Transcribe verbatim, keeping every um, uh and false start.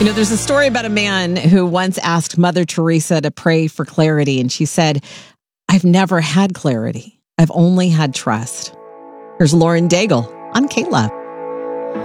You know, there's a story about a man who once asked Mother Teresa to pray for clarity, and she said, "I've never had clarity. I've only had trust." Here's Lauren Daigle on K L O V.